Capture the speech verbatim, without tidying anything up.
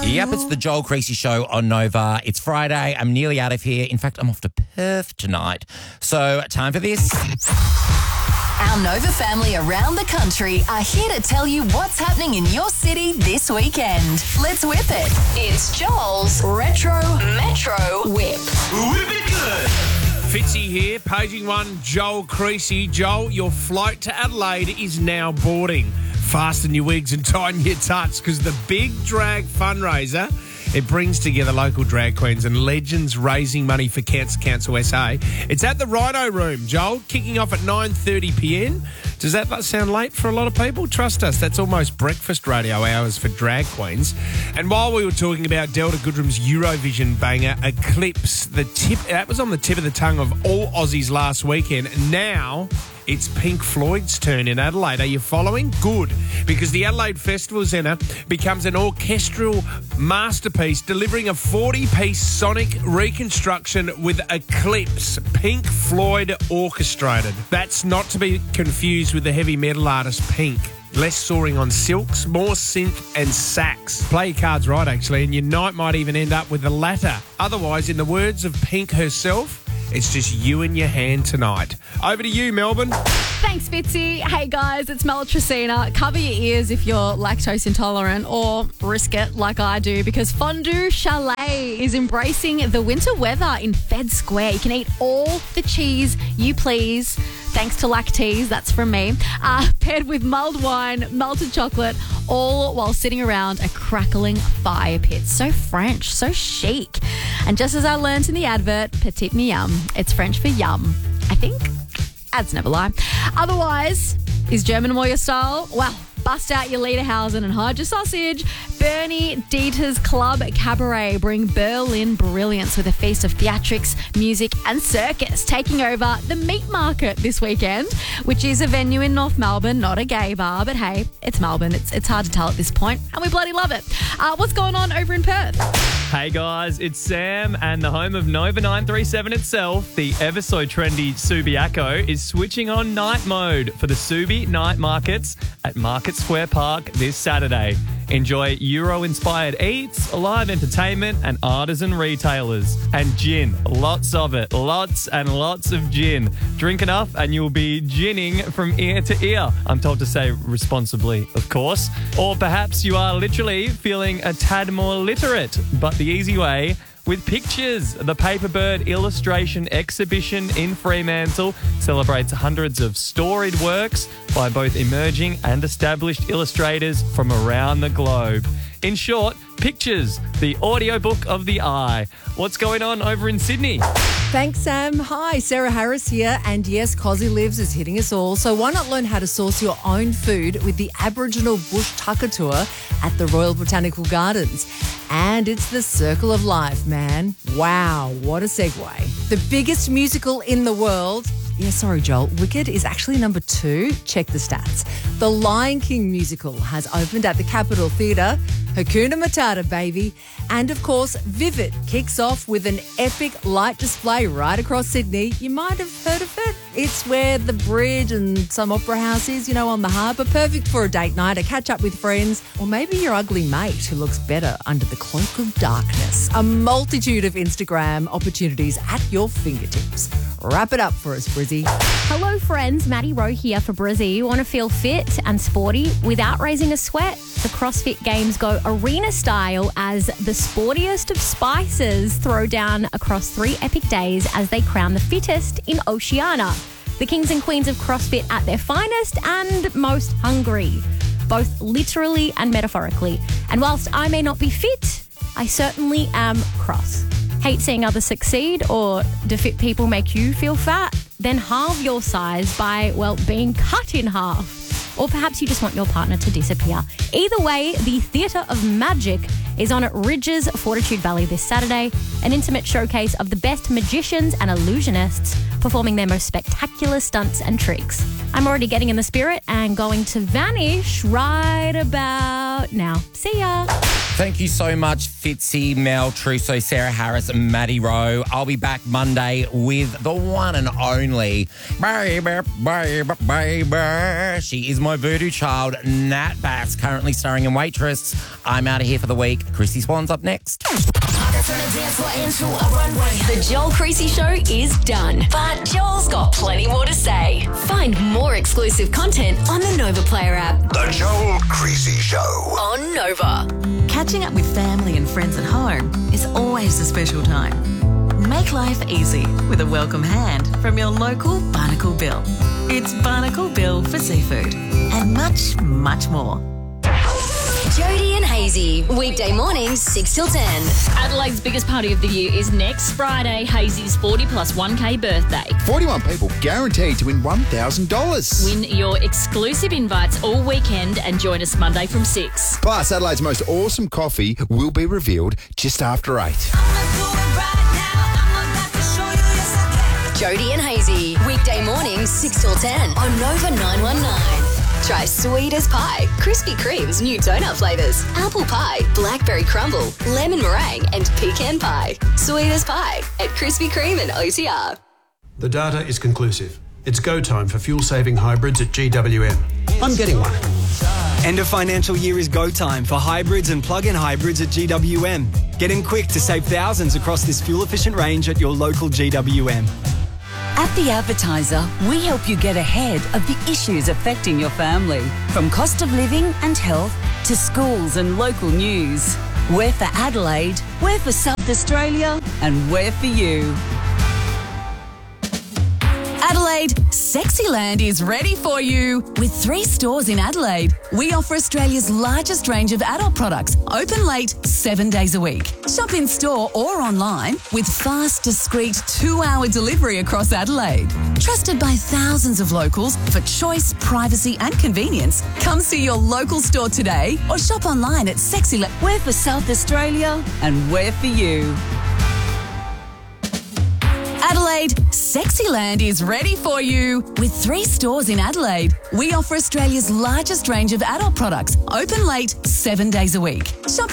Yep, it's the Joel Creasy Show on Nova. It's Friday. I'm nearly out of here. In fact, I'm off to Perth tonight. So, time for this. Our Nova family around the country are here to tell you what's happening in your city this weekend. Let's whip it. It's Joel's Retro Metro Whip. Whip it good. Fitzy here, paging one, Joel Creasy. Joel, your flight to Adelaide is now boarding. Fasten your wigs and tighten your tucks because the Big Drag fundraiser, it brings together local drag queens and legends raising money for Cancer Council S A. It's at the Rhino Room, Joel, kicking off at nine thirty p m. Does that sound late for a lot of people? Trust us, that's almost breakfast radio hours for drag queens. And while we were talking about Delta Goodrem's Eurovision banger, Eclipse, the tip that was on the tip of the tongue of all Aussies last weekend. Now it's Pink Floyd's turn in Adelaide. Are you following? Good, because the Adelaide Festival Centre becomes an orchestral masterpiece, delivering a forty-piece sonic reconstruction with Eclipse, Pink Floyd orchestrated. That's not to be confused with the heavy metal artist Pink. Less soaring on silks, more synth and sax. Play your cards right, actually, and your night might even end up with the latter. Otherwise, in the words of Pink herself, it's just you and your hand tonight. Over to you, Melbourne. Thanks, Fitzy. Hey, guys, it's Mel Tracina. Cover your ears if you're lactose intolerant, or risk it like I do, because Fondue Chalet is embracing the winter weather in Fed Square. You can eat all the cheese you please, thanks to Lactese, that's from me, uh, paired with mulled wine, melted chocolate, all while sitting around a crackling fire pit. So French, so chic. And just as I learned in the advert, petit miam, it's French for yum, I think. Ads never lie. Otherwise, is German more your style? Well, bust out your Lederhausen and hide your sausage. Bernie Dieter's Club Cabaret bring Berlin brilliance with a feast of theatrics, music and circus, taking over the Meat Market this weekend, which is a venue in North Melbourne, not a gay bar, but hey, it's Melbourne. It's it's hard to tell at this point, and we bloody love it. Uh, what's going on over in Perth? Hey guys, it's Sam, and the home of Nova nine three seven itself, the ever so trendy Subiaco, is switching on night mode for the Subi night markets at Market Square Park this Saturday. Enjoy Euro-inspired eats, live entertainment and artisan retailers. And gin, lots of it, lots and lots of gin. Drink enough and you'll be ginning from ear to ear. I'm told to say responsibly, of course. Or perhaps you are literally feeling a tad more literate, but the easy way, with pictures. The Paperbird Illustration Exhibition in Fremantle celebrates hundreds of storied works by both emerging and established illustrators from around the globe. In short, pictures, the audiobook of the eye. What's going on over in Sydney? Thanks, Sam. Hi, Sarah Harris here. And yes, Cosy Lives is hitting us all. So why not learn how to source your own food with the Aboriginal Bush Tucker Tour at the Royal Botanical Gardens? And it's the Circle of Life, man. Wow, what a segue. The biggest musical in the world. Yeah, sorry, Joel. Wicked is actually number two. Check the stats. The Lion King musical has opened at the Capitol Theatre. Hakuna Matata, baby. And, of course, Vivid kicks off with an epic light display right across Sydney. You might have heard of it. It's where the bridge and some opera house is, you know, on the harbour. Perfect for a date night, a catch-up with friends, or maybe your ugly mate who looks better under the cloak of darkness. A multitude of Instagram opportunities at your fingertips. Wrap it up for us, Brizzy. Hello, friends. Maddie Rowe here for Brizzy. You want to feel fit and sporty without raising a sweat? The CrossFit Games go arena style as the sportiest of spices throw down across three epic days as they crown the fittest in Oceania. The kings and queens of CrossFit at their finest and most hungry, both literally and metaphorically. And whilst I may not be fit, I certainly am cross. Hate seeing others succeed, or do fit people make you feel fat? Then halve your size by, well, being cut in half. Or perhaps you just want your partner to disappear. Either way, the Theatre of Magic is on at Ridges Fortitude Valley this Saturday, an intimate showcase of the best magicians and illusionists performing their most spectacular stunts and tricks. I'm already getting in the spirit and going to vanish right about now. See ya. Thank you so much, Fitzy, Mel, Trusso, Sarah Harris, and Maddie Rowe. I'll be back Monday with the one and only baby, baby, baby. She is my voodoo child, Nat Bass, currently starring in Waitress. I'm out of here for the week. Chrissy Swan's up next. The Joel Creasy Show is done, but Joel's got plenty more to say. Find more exclusive content on the Nova Player app. The Joel Creasy Show. On Nova. Catching up with family and friends at home is always a special time. Make life easy with a welcome hand from your local Barnacle Bill. It's Barnacle Bill for seafood and much, much more. Jody and Hazy, weekday mornings, six till ten. Adelaide's biggest party of the year is next Friday, Hazy's forty plus one K birthday. forty-one people guaranteed to win one thousand dollars. Win your exclusive invites all weekend and join us Monday from six. Plus, Adelaide's most awesome coffee will be revealed just after eight. Jody and Hazy, weekday mornings, six till ten on Nova nine one nine. Try sweet as pie, Krispy Kreme's new donut flavours, apple pie, blackberry crumble, lemon meringue and pecan pie. Sweet as pie at Krispy Kreme and O T R. The data is conclusive. It's go time for fuel-saving hybrids at G W M. I'm getting one. End of financial year is go time for hybrids and plug-in hybrids at G W M. Get in quick to save thousands across this fuel-efficient range at your local G W M. At The Advertiser, we help you get ahead of the issues affecting your family. From cost of living and health to schools and local news. We're for Adelaide, we're for South Australia, and we're for you. Adelaide, Sexyland is ready for you. With three stores in Adelaide, we offer Australia's largest range of adult products, open late, seven days a week. Shop in store or online with fast, discreet two-hour delivery across Adelaide. Trusted by thousands of locals for choice, privacy and convenience. Come see your local store today or shop online at Sexyland. We're for South Australia and we're for you. Adelaide, Sexyland is ready for you. With three stores in Adelaide, we offer Australia's largest range of adult products, open late, seven days a week. Shop